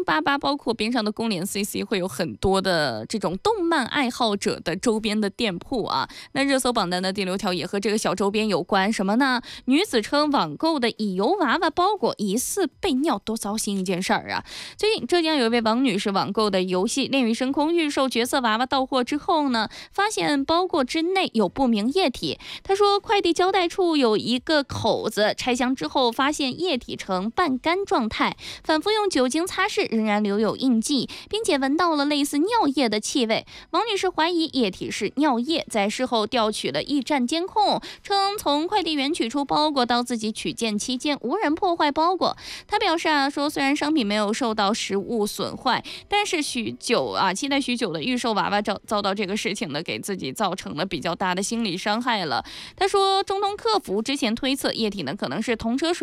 88，包括边上的公联 CC 会有很多的这种动漫爱好者的周边的店铺啊。那热搜榜单的第6条也和这个小周边有关，什么呢？女子称网购的乙油娃娃包裹疑似被尿，多糟心一件事儿啊！最近浙江有一位王女士网购的游戏《恋与深空》预售角色娃娃到货之后呢，发现包裹之内有不明液体。她说快递交代处有一个口子，拆箱之后发现液体呈半干状态，反复用酒精擦拭仍然留有印记，并且闻到了类似尿液的气味。王女士怀疑液体是尿液，在事后调取了驿站监控，称从快递员取出包裹到自己取件期间无人破坏包裹。她表示说虽然商品没有受到实物损坏，但是期待许久的预售娃娃遭到这个事情呢，给自己造成了比较大的心理伤害了。她说中通客服之前推测液体呢可能是同车水